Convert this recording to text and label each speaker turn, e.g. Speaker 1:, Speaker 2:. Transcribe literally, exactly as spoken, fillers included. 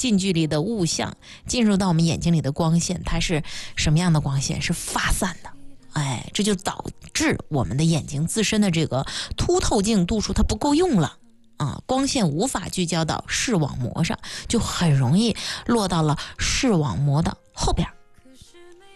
Speaker 1: 近距离的物象进入到我们眼睛里的光线，它是什么样的光线？是发散的。哎，这就导致我们的眼睛自身的这个凸透镜度数它不够用了啊，光线无法聚焦到视网膜上，就很容易落到了视网膜的后边。